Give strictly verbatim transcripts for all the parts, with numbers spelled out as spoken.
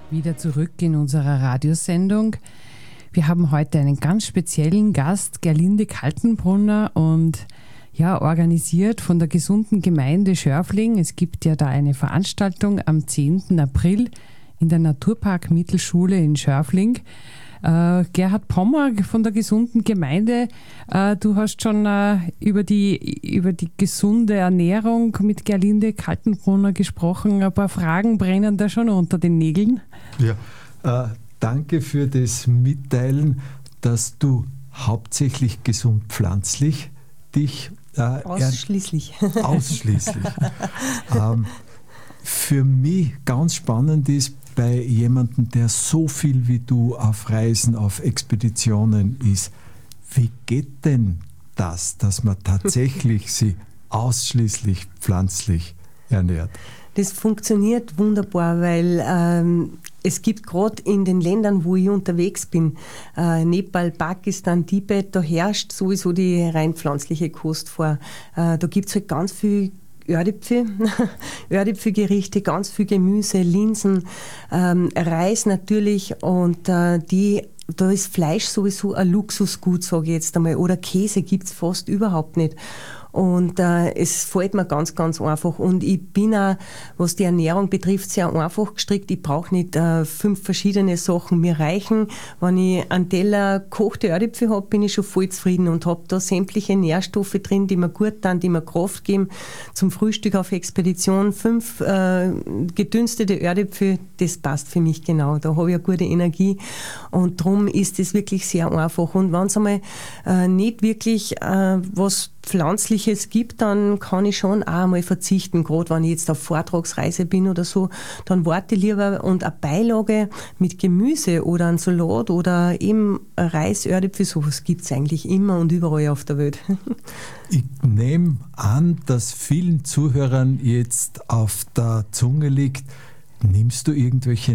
Wieder zurück in unserer Radiosendung. Wir haben heute einen ganz speziellen Gast, Gerlinde Kaltenbrunner, und ja, organisiert von der gesunden Gemeinde Schörfling. Es gibt ja da eine Veranstaltung am zehnten April in der Naturpark Mittelschule in Schörfling. Äh, Gerhard Pommer von der gesunden Gemeinde, äh, du hast schon äh, über, die, über die gesunde Ernährung mit Gerlinde Kaltenbrunner gesprochen. Ein paar Fragen brennen da schon unter den Nägeln. Ja, äh, danke für das Mitteilen, dass du hauptsächlich gesund pflanzlich dich äh, ausschließlich. Er- ausschließlich. ähm, für mich ganz spannend ist, bei jemandem, der so viel wie du auf Reisen, auf Expeditionen ist, wie geht denn das, dass man tatsächlich sie ausschließlich pflanzlich ernährt? Das funktioniert wunderbar, weil ähm, es gibt gerade in den Ländern, wo ich unterwegs bin, äh, Nepal, Pakistan, Tibet, da herrscht sowieso die rein pflanzliche Kost vor. Äh, da gibt es halt ganz viel Erdäpfel, Erdäpfelgerichte, ganz viel Gemüse, Linsen, ähm, Reis natürlich, und äh, die, da ist Fleisch sowieso ein Luxusgut, sage ich jetzt einmal, oder Käse gibt es fast überhaupt nicht. Und äh, es fällt mir ganz, ganz einfach. Und ich bin auch, was die Ernährung betrifft, sehr einfach gestrickt. Ich brauche nicht äh, fünf verschiedene Sachen. Mir reichen, wenn ich einen Teller gekochte Erdäpfel habe, bin ich schon voll zufrieden und habe da sämtliche Nährstoffe drin, die mir gut tun, die mir Kraft geben. Zum Frühstück auf Expedition fünf äh, gedünstete Erdäpfel, das passt für mich genau. Da habe ich eine gute Energie. Und darum ist es wirklich sehr einfach. Und wenn es einmal äh, nicht wirklich äh, was Pflanzliches gibt, dann kann ich schon auch einmal verzichten. Gerade wenn ich jetzt auf Vortragsreise bin oder so, dann warte ich lieber, und eine Beilage mit Gemüse oder ein Salat oder eben Reis, Erdäpfel, sowas gibt es eigentlich immer und überall auf der Welt. Ich nehme an, dass vielen Zuhörern jetzt auf der Zunge liegt, nimmst du irgendwelche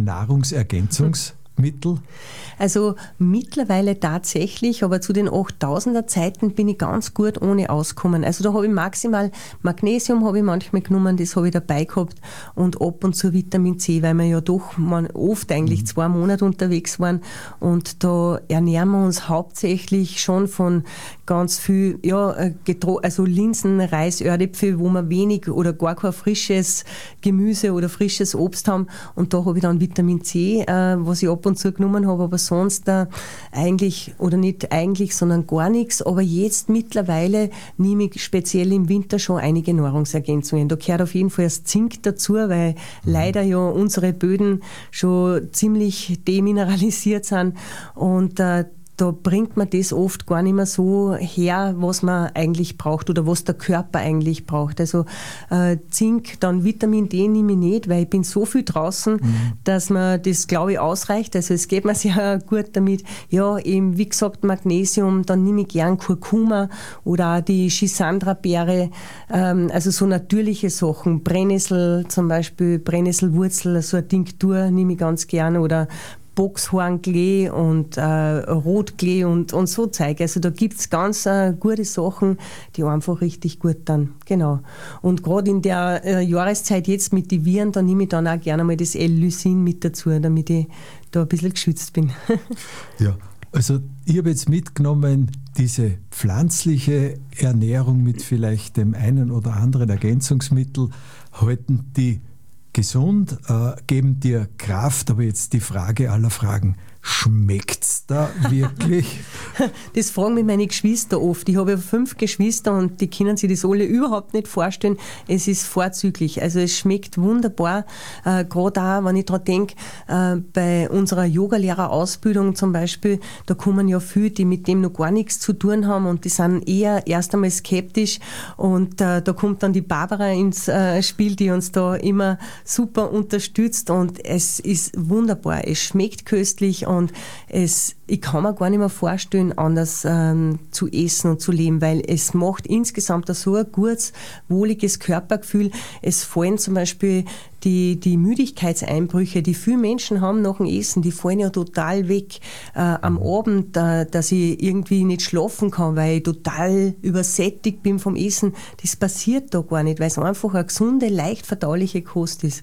Nahrungsergänzungsmittel? Also mittlerweile tatsächlich, aber zu den achttausender Zeiten bin ich ganz gut ohne ausgekommen. Also da habe ich maximal Magnesium habe ich manchmal genommen, das habe ich dabei gehabt, und ab und zu Vitamin C, weil wir ja doch man oft eigentlich mhm. zwei Monate unterwegs waren, und da ernähren wir uns hauptsächlich schon von ganz viel, ja, getro- also Linsen, Reis, Erdäpfel, wo wir wenig oder gar kein frisches Gemüse oder frisches Obst haben, und da habe ich dann Vitamin C, äh, was ich ab und zu genommen habe, aber sonst äh, eigentlich, oder nicht eigentlich, sondern gar nichts. Aber jetzt mittlerweile nehme ich speziell im Winter schon einige Nahrungsergänzungen. Da gehört auf jeden Fall das Zink dazu, weil mhm. leider ja unsere Böden schon ziemlich demineralisiert sind, und äh, da bringt man das oft gar nicht mehr so her, was man eigentlich braucht oder was der Körper eigentlich braucht. Also äh, Zink, dann Vitamin D nehme ich nicht, weil ich bin so viel draußen, mhm. dass man das, glaube ich, ausreicht. Also es geht mir sehr gut damit. Ja, eben wie gesagt Magnesium, dann nehme ich gern Kurkuma oder auch die Schisandra-Beere, ähm, also so natürliche Sachen. Brennnessel zum Beispiel, Brennnesselwurzel, so eine Tinktur nehme ich ganz gern, oder Boxhornklee und äh, Rotklee und, und so Zeug. Also da gibt es ganz äh, gute Sachen, die einfach richtig gut dann. Genau. Und gerade in der äh, Jahreszeit jetzt mit den Viren, da nehme ich dann auch gerne mal das L-Lysin mit dazu, damit ich da ein bisschen geschützt bin. Ja, also ich habe jetzt mitgenommen, diese pflanzliche Ernährung mit vielleicht dem einen oder anderen Ergänzungsmittel halten die gesund, äh, geben dir Kraft, aber jetzt die Frage aller Fragen, schmeckt's da wirklich? Das fragen mich meine Geschwister oft. Ich habe ja fünf Geschwister und die können sich das alle überhaupt nicht vorstellen. Es ist vorzüglich. Also es schmeckt wunderbar. Äh, Gerade auch, wenn ich daran denke, äh, bei unserer Yogalehrerausbildung zum Beispiel, da kommen ja viele, die mit dem noch gar nichts zu tun haben, und die sind eher erst einmal skeptisch, und äh, da kommt dann die Barbara ins äh, Spiel, die uns da immer super unterstützt, und es ist wunderbar. Es schmeckt köstlich, und es, ich kann mir gar nicht mehr vorstellen, anders ähm, zu essen und zu leben, weil es macht insgesamt so ein gutes, wohliges Körpergefühl. Es fallen zum Beispiel die, die Müdigkeitseinbrüche, die viele Menschen haben nach dem Essen, die fallen ja total weg. Äh, am Abend, äh, dass ich irgendwie nicht schlafen kann, weil ich total übersättigt bin vom Essen, das passiert da gar nicht, weil es einfach eine gesunde, leicht verdauliche Kost ist.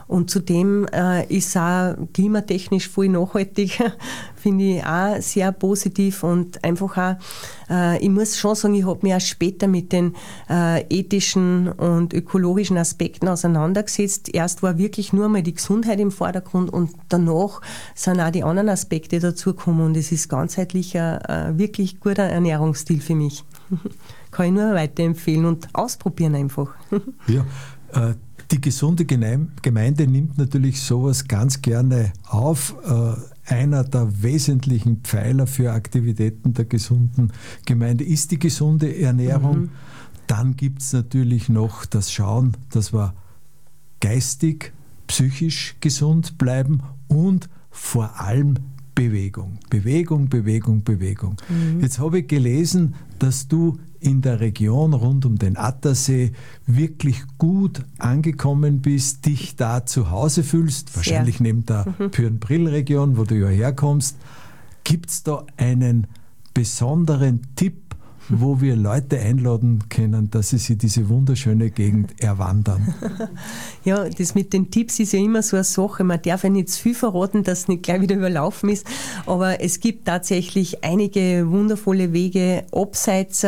Und zudem äh, ist auch klimatechnisch voll nachhaltig, finde ich auch sehr positiv und einfach auch, äh, ich muss schon sagen, ich habe mich auch später mit den äh, ethischen und ökologischen Aspekten auseinandergesetzt. Erst war wirklich nur mal die Gesundheit im Vordergrund und danach sind auch die anderen Aspekte dazugekommen und es ist ganzheitlich ein, ein wirklich guter Ernährungsstil für mich. Kann ich nur weiterempfehlen und ausprobieren einfach. Ja, äh, die gesunde Gemeinde nimmt natürlich sowas ganz gerne auf. Äh, einer der wesentlichen Pfeiler für Aktivitäten der gesunden Gemeinde ist die gesunde Ernährung. Mhm. Dann gibt es natürlich noch das Schauen, dass wir geistig, psychisch gesund bleiben und vor allem Bewegung. Bewegung, Bewegung, Bewegung. Mhm. Jetzt habe ich gelesen, dass du in der Region rund um den Attersee wirklich gut angekommen bist, dich da zu Hause fühlst, wahrscheinlich ja. neben der mhm. Pyrenbril-Region, wo du ja herkommst. Gibt es da einen besonderen Tipp, wo wir Leute einladen können, dass sie sich diese wunderschöne Gegend erwandern? Ja, das mit den Tipps ist ja immer so eine Sache. Man darf ja nicht zu viel verraten, dass es nicht gleich wieder überlaufen ist. Aber es gibt tatsächlich einige wundervolle Wege abseits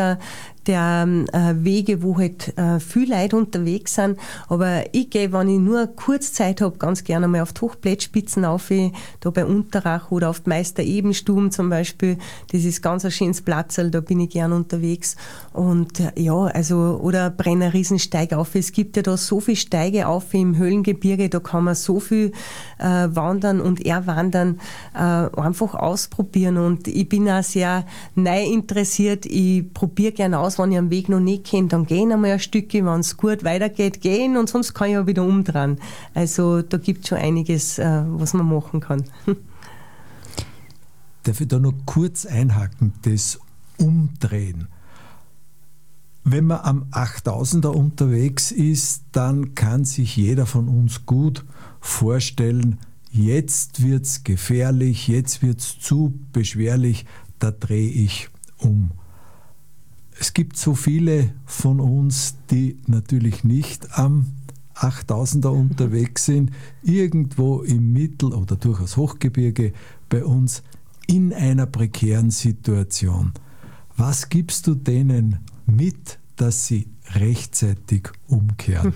der äh, Wege, wo halt äh, viele Leute unterwegs sind. Aber ich gehe, wenn ich nur kurz Zeit habe, ganz gerne mal auf die Hochblättspitzen rauf, da bei Unterrach oder auf die Meister-Ebenstuben zum Beispiel. Das ist ganz ein schönes Platzl, da bin ich gern unterwegs. Und äh, ja, also, oder Brenner Riesensteig auf. Es gibt ja da so viele Steige auf im Höhlengebirge, da kann man so viel äh, wandern und erwandern, äh, einfach ausprobieren. Und ich bin auch sehr neu interessiert. Ich probiere gerne aus, wenn ich am Weg noch nicht kenne, dann gehen einmal ein Stückchen, wenn es gut weitergeht, gehen und sonst kann ich auch wieder umdrehen. Also da gibt es schon einiges, äh, was man machen kann. Darf ich da noch kurz einhaken, das Umdrehen? Wenn man am achttausender unterwegs ist, dann kann sich jeder von uns gut vorstellen, jetzt wird es gefährlich, jetzt wird es zu beschwerlich, da drehe ich um. Es gibt so viele von uns, die natürlich nicht am achttausender unterwegs sind, irgendwo im Mittel- oder durchaus Hochgebirge bei uns in einer prekären Situation. Was gibst du denen mit, dass sie rechtzeitig umkehren?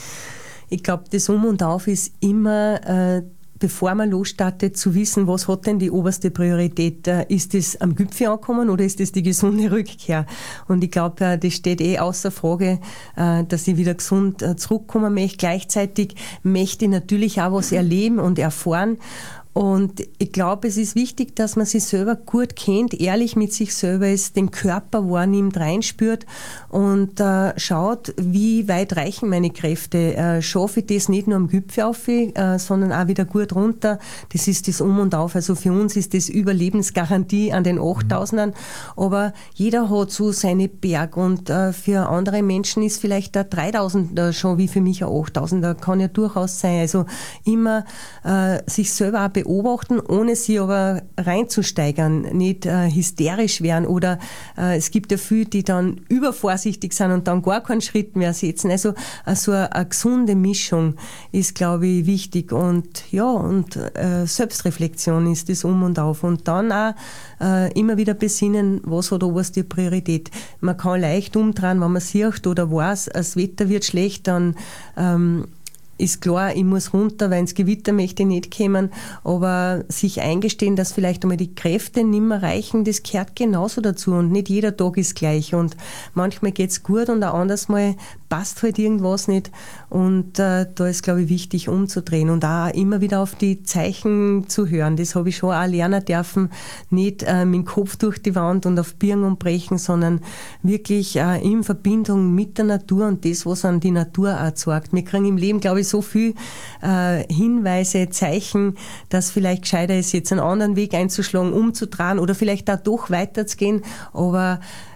Ich glaube, das Um und Auf ist immer, äh, bevor man losstartet, zu wissen, was hat denn die oberste Priorität? Ist das am Gipfel ankommen oder ist das die gesunde Rückkehr? Und ich glaube, das steht eh außer Frage, dass ich wieder gesund zurückkommen möchte. Gleichzeitig möchte ich natürlich auch was erleben und erfahren. Und ich glaube, es ist wichtig, dass man sich selber gut kennt, ehrlich mit sich selber ist, den Körper wahrnimmt, reinspürt und äh, schaut, wie weit reichen meine Kräfte. Äh, schaffe ich das nicht nur am Gipfel auf, äh, sondern auch wieder gut runter. Das ist das Um und Auf. Also für uns ist das Überlebensgarantie an den achttausendern. Aber jeder hat so seine Berg und äh, für andere Menschen ist vielleicht der dreitausender schon wie für mich ein achttausender. Kann ja durchaus sein. Also immer äh, sich selber auch beobachten, ohne sie aber reinzusteigern, nicht äh, hysterisch werden oder äh, es gibt ja viele, die dann übervorsichtig sind und dann gar keinen Schritt mehr setzen. Also äh, so eine, eine gesunde Mischung ist, glaube ich, wichtig und ja, und äh, Selbstreflexion ist das Um und Auf und dann auch äh, immer wieder besinnen, was hat oberste Priorität. Man kann leicht umdrehen, wenn man sieht oder weiß, das Wetter wird schlecht, dann ähm, ist klar, ich muss runter, weil ins Gewitter möchte ich nicht kommen, aber sich eingestehen, dass vielleicht einmal die Kräfte nicht mehr reichen, das gehört genauso dazu und nicht jeder Tag ist gleich und manchmal geht es gut und auch anders mal passt halt irgendwas nicht und äh, da ist, glaube ich, wichtig umzudrehen und auch immer wieder auf die Zeichen zu hören. Das habe ich schon auch lernen dürfen, nicht äh, mit dem Kopf durch die Wand und auf Biegen und Brechen, sondern wirklich äh, in Verbindung mit der Natur und das, was an die Natur auch zeigt. Wir kriegen im Leben, glaube ich, so viel äh, Hinweise, Zeichen, dass vielleicht gescheiter ist, jetzt einen anderen Weg einzuschlagen, umzudrehen oder vielleicht auch doch weiterzugehen, aber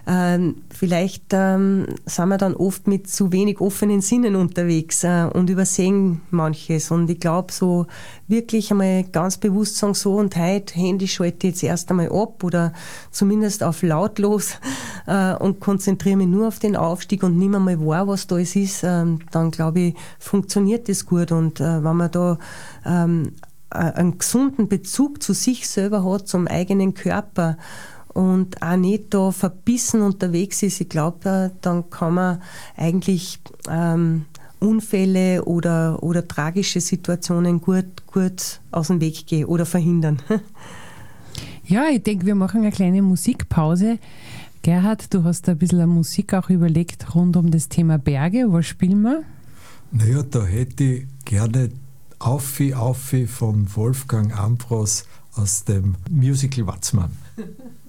ähm, vielleicht ähm, sind wir dann oft mit zu wenig offenen Sinnen unterwegs äh, und übersehen manches. Und ich glaube, so wirklich einmal ganz bewusst sagen, so und heute, Handy schalte ich jetzt erst einmal ab oder zumindest auf lautlos äh, und konzentriere mich nur auf den Aufstieg und nehme mal wahr, was da ist, äh, dann glaube ich, funktioniert das gut. Und äh, wenn man da ähm, einen gesunden Bezug zu sich selber hat, zum eigenen Körper und auch nicht da verbissen unterwegs ist, ich glaube, dann kann man eigentlich ähm, Unfälle oder, oder tragische Situationen gut, gut aus dem Weg gehen oder verhindern. Ja, ich denke, wir machen eine kleine Musikpause. Gerhard, du hast ein bisschen Musik auch überlegt rund um das Thema Berge. Was spielen wir? Naja, da hätte ich gerne Aufi Aufi von Wolfgang Ambros aus dem Musical Watzmann.